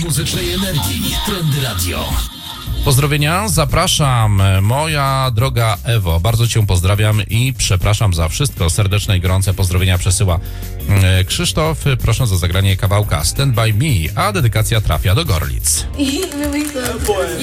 muzycznej energii. Trendy Radio. Pozdrowienia, zapraszam, moja droga Ewo, bardzo Cię pozdrawiam i przepraszam za wszystko. Serdeczne i gorące pozdrowienia przesyła Krzysztof. Proszę za zagranie kawałka Stand By Me, a dedykacja trafia do Gorlic.